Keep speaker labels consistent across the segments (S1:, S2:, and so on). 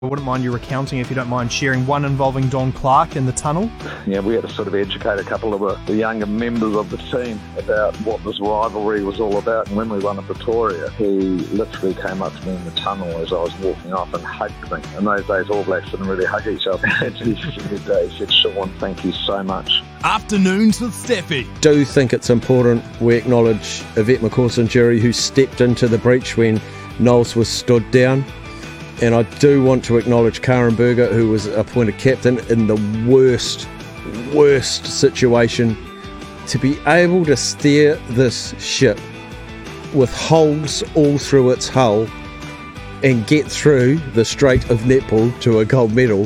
S1: I wouldn't mind you recounting, if you don't mind sharing, one involving Don Clark in the tunnel.
S2: Yeah, we had to sort of educate a couple of the younger members of the team about what this rivalry was all about. And when we won at Victoria, he literally came up to me in the tunnel as I was walking off and hugged me. In those days, All Blacks didn't really hug each other. He said, Sean, thank you so much.
S3: Afternoons with Steffi.
S4: Do think it's important we acknowledge Yvette McCausland-Jury, who stepped into the breach when Knowles was stood down. And I do want to acknowledge Karen Berger, who was appointed captain in the worst situation. To be able to steer this ship with holes all through its hull and get through the Strait of Netball to a gold medal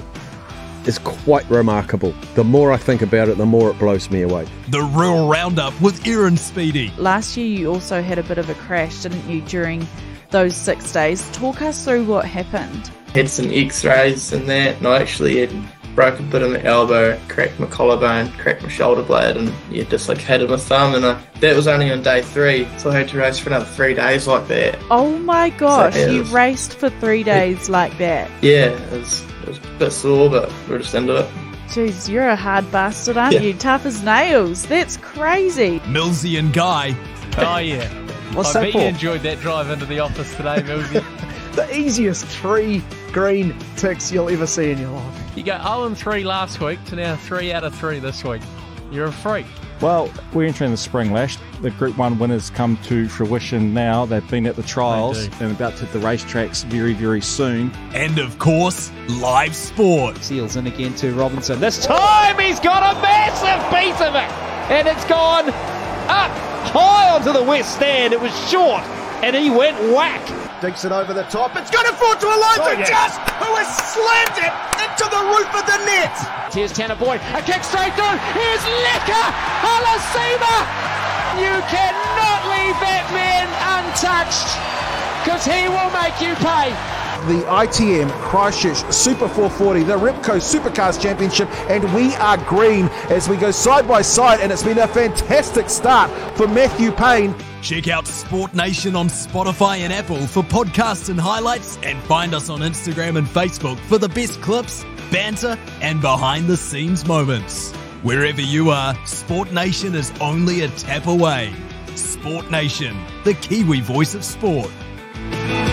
S4: is quite remarkable. The more I think about it, the more it blows me away.
S3: The Rural Roundup with Erin Speedy.
S5: Last year you also had a bit of a crash, didn't you, during those 6 days? Talk us through what happened.
S6: Had some x-rays and that, and I actually had broke a bit of my elbow, cracked my collarbone, cracked my shoulder blade, and dislocated my thumb, and that was only on day 3, so I had to race for another 3 days like that.
S5: Oh my gosh,
S6: So, yeah,
S5: you raced for 3 days like that?
S6: Yeah, it was a bit sore, but we're just into it.
S5: Jeez, you're a hard bastard, aren't you? Tough as nails. That's crazy.
S3: Millsy and Guy.
S7: Oh yeah.
S1: What's
S7: I
S1: that
S7: bet
S1: for?
S7: you enjoyed that drive into the office today, Millsy.
S1: The easiest 3 green ticks you'll ever see in your life.
S7: You go 0-3 last week to now 3 out of 3 this week. You're a freak.
S8: Well, we're entering the spring, Lash. The Group 1 winners come to fruition now. They've been at the trials and about to hit the racetracks very, very soon.
S3: And of course, live sport.
S9: Seals in again to Robinson. This time he's got a massive piece of it. And it's gone up high onto the west stand. It was short and he went whack.
S10: Digs it over the top. It's going to fall to Elijah Just, who has slammed it into the roof of the net.
S9: Here's Tanner Boyd. A kick straight through. Here's Leka Halasima. You cannot leave that man untouched because he will make you pay.
S10: The ITM Christchurch Super 440, the Repco Supercars Championship, and we are green as we go side by side, and it's been a fantastic start for Matthew Payne.
S3: Check out Sport Nation on Spotify and Apple for podcasts and highlights, and find us on Instagram and Facebook for the best clips, banter, and behind-the-scenes moments. Wherever you are, Sport Nation is only a tap away. Sport Nation, the Kiwi voice of sport.